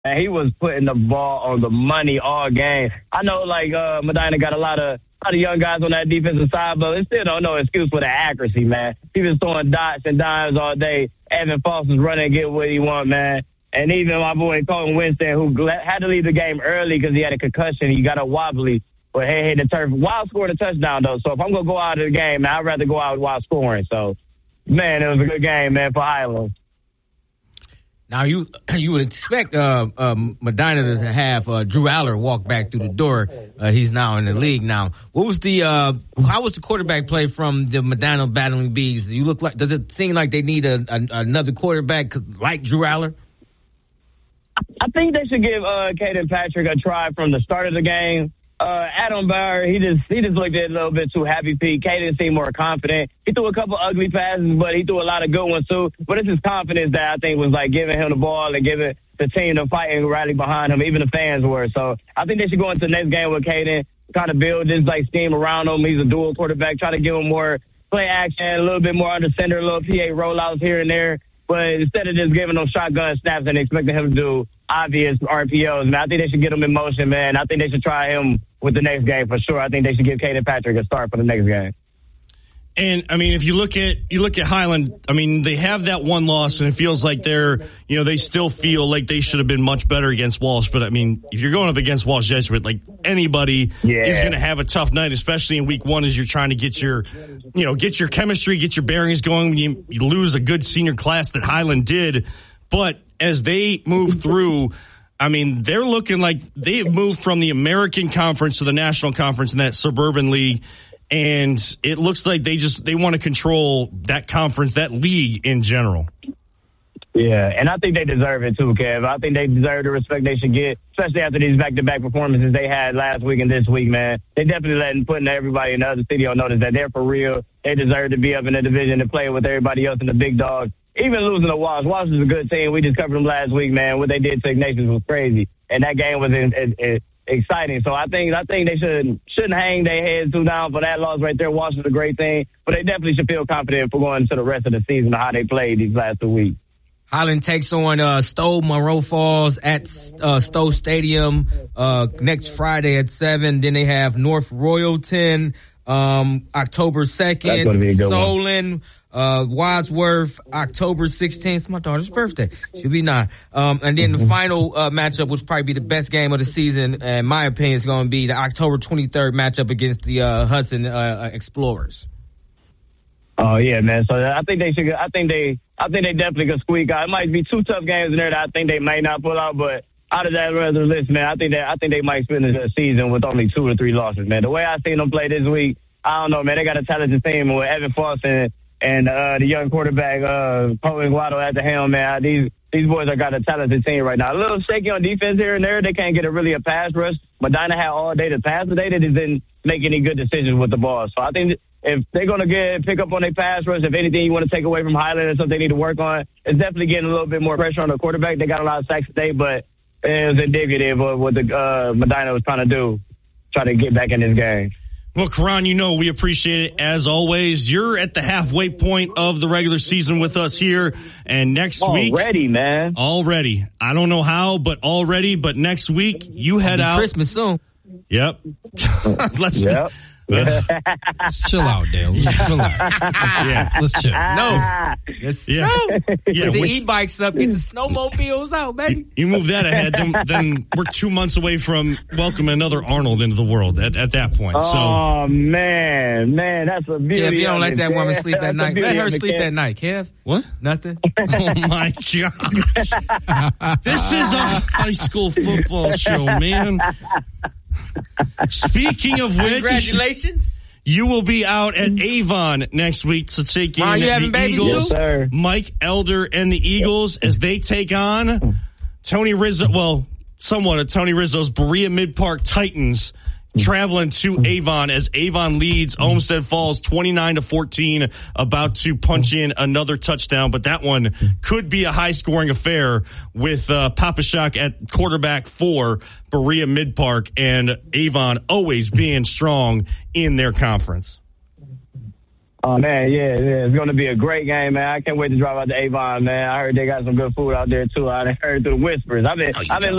And he was putting the ball on the money all game. I know, Medina got a lot of young guys on that defensive side, but it still don't no excuse for the accuracy, man. He was throwing dots and dimes all day. Evan Foster's running and get what he want, man. And even my boy Colton Winston, who had to leave the game early because he had a concussion. He got a wobbly, but he hit the turf while scoring a touchdown, though. So if I'm going to go out of the game, man, I'd rather go out while scoring. So, man, it was a good game, man, for Highland. Now, you would expect Medina to have Drew Aller walk back through the door. He's now in the league now. What was how was the quarterback play from the Medina Battling Bees? Does it seem like they need another quarterback like Drew Aller? I think they should give Caden Patrick a try from the start of the game. Adam Bauer, he just looked a little bit too happy feet. Caden seemed more confident. He threw a couple ugly passes, but he threw a lot of good ones too. But it's his confidence that I think was giving him the ball and giving the team the fight and rally behind him. Even the fans were. So I think they should go into the next game with Caden, kind of build this scheme around him. He's a dual quarterback. Try to give him more play action, a little bit more under center, a little PA rollouts here and there. But instead of just giving them shotgun snaps and expecting him to do obvious RPOs, man, I think they should get him in motion, man. I think they should try him with the next game for sure. I think they should give Caden Patrick a start for the next game. And I mean, if you look at Highland, I mean, they have that one loss, and it feels like they still feel like they should have been much better against Walsh. But I mean, if you're going up against Walsh Jesuit, anybody is going to have a tough night, especially in week one as you're trying to get your chemistry, get your bearings going. When you lose a good senior class that Highland did, but as they move through, I mean, they're looking like they've moved from the American Conference to the National Conference in that Suburban League. And it looks like they want to control that conference, that league in general. Yeah, and I think they deserve it too, Kev. I think they deserve the respect they should get, especially after these back-to-back performances they had last week and this week, man. They definitely putting everybody in the other city on notice that they're for real. They deserve to be up in the division and play with everybody else in the big dogs. Even losing to Walsh. Walsh is a good team. We just covered them last week, man. What they did to Ignatius was crazy. And that game was exciting. So I think they shouldn't hang their heads too down for that loss right there. Walsh is a great thing, but they definitely should feel confident for going into the rest of the season of how they played these last 2 weeks. Highland takes on Stowe Monroe Falls at Stowe Stadium next Friday at 7. Then they have North Royalton October 2nd. That's going to be a good Solon, Wadsworth, October 16th. It's my daughter's birthday. She'll be 9. And then the final matchup, which probably be the best game of the season, in my opinion, is going to be the October 23rd matchup against the Hudson Explorers. Oh yeah, man. So I think they should. I think they definitely could squeak out. It might be 2 tough games in there that I think they may not pull out, but out of that regular list, man, I think they might finish the season with only 2 or 3 losses, man. The way I seen them play this week, I don't know, man. They got a talented team with Evan Foster and the young quarterback, Poe Guado at the helm, man. These boys have got a talented team right now. A little shaky on defense here and there. They can't get a pass rush. Medina had all day to pass today. They just didn't make any good decisions with the ball. So I think if they're going to pick up on their pass rush, if anything you want to take away from Highland or something they need to work on, it's definitely getting a little bit more pressure on the quarterback. They got a lot of sacks today, but it was indicative of what the Medina was trying to do, try to get back in this game. Well, Karan, we appreciate it as always. You're at the halfway point of the regular season with us here. And next week. Already, man. Already. I don't know how, but already. But next week, you head out. Christmas soon. Yep. Yep. Let's chill out, Dale. Relax. Yeah. Let's chill. No. Yeah. Put the e-bikes up, get the snowmobiles out, baby. You move that ahead, then we're 2 months away from welcoming another Arnold into the world at that point. Oh, man, that's a beauty. Kev, you don't let that woman sleep at night. Let her sleep at night, Kev. What? Nothing. Oh, my God. This is a high school football show, man. Speaking of which, congratulations. You will be out at Avon next week to take in the Eagles. Yes, sir. Mike Elder and the Eagles as they take on Tony Rizzo. Well, somewhat of Tony Rizzo's Berea Mid-Park Titans traveling to Avon as Avon leads Olmsted Falls 29-14, about to punch in another touchdown. But that one could be a high-scoring affair with Papashak at quarterback for Berea Mid-Park and Avon always being strong in their conference. Oh, man, yeah. It's going to be a great game, man. I can't wait to drive out to Avon, man. I heard they got some good food out there, too. I heard through the whispers. I've been